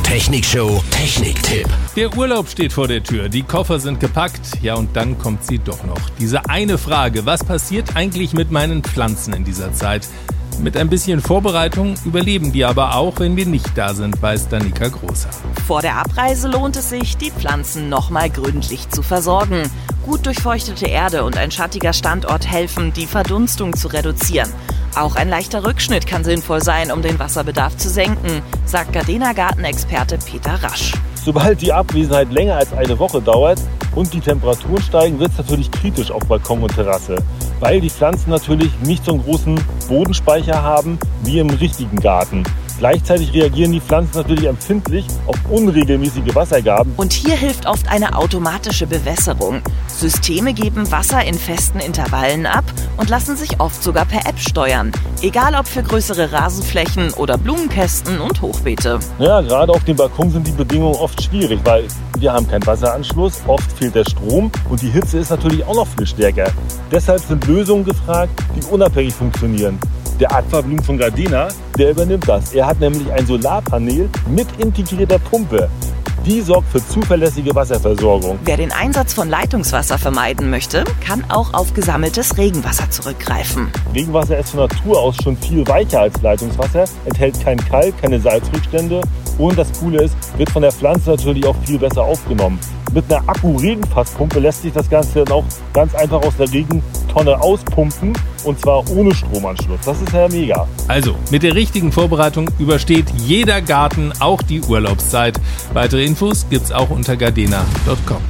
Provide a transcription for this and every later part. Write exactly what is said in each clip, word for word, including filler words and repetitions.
Technikshow Techniktipp. Der Urlaub steht vor der Tür, die Koffer sind gepackt, ja und dann kommt sie doch noch. Diese eine Frage, was passiert eigentlich mit meinen Pflanzen in dieser Zeit? Mit ein bisschen Vorbereitung überleben die aber auch, wenn wir nicht da sind, weiß Danica Großer. Vor der Abreise lohnt es sich, die Pflanzen nochmal gründlich zu versorgen. Gut durchfeuchtete Erde und ein schattiger Standort helfen, die Verdunstung zu reduzieren. Auch ein leichter Rückschnitt kann sinnvoll sein, um den Wasserbedarf zu senken, sagt Gardena Gartenexperte Peter Rasch. Sobald die Abwesenheit länger als eine Woche dauert und die Temperaturen steigen, wird es natürlich kritisch auf Balkon und Terrasse, weil die Pflanzen natürlich nicht so einen großen Bodenspeicher haben wie im richtigen Garten. Gleichzeitig reagieren die Pflanzen natürlich empfindlich auf unregelmäßige Wassergaben. Und hier hilft oft eine automatische Bewässerung. Systeme geben Wasser in festen Intervallen ab und lassen sich oft sogar per App steuern. Egal ob für größere Rasenflächen oder Blumenkästen und Hochbeete. Ja, gerade auf dem Balkon sind die Bedingungen oft schwierig, weil wir haben keinen Wasseranschluss, oft fehlt der Strom und die Hitze ist natürlich auch noch viel stärker. Deshalb sind Lösungen gefragt, die unabhängig funktionieren. Der Aquabloom von Gardena, der übernimmt das. Er hat nämlich ein Solarpanel mit integrierter Pumpe. Die sorgt für zuverlässige Wasserversorgung. Wer den Einsatz von Leitungswasser vermeiden möchte, kann auch auf gesammeltes Regenwasser zurückgreifen. Regenwasser ist von Natur aus schon viel weicher als Leitungswasser, enthält kein Kalk, keine Salzrückstände und das Coole ist, wird von der Pflanze natürlich auch viel besser aufgenommen. Mit einer Akku-Regenfasspumpe lässt sich das Ganze dann auch ganz einfach aus der Regentonne auspumpen und zwar ohne Stromanschluss. Das ist ja mega. Also, mit der richtigen Vorbereitung übersteht jeder Garten auch die Urlaubszeit. Weitere Infos gibt's auch unter gardena punkt com.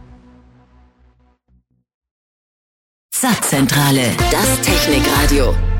Saatzentrale, das Technikradio.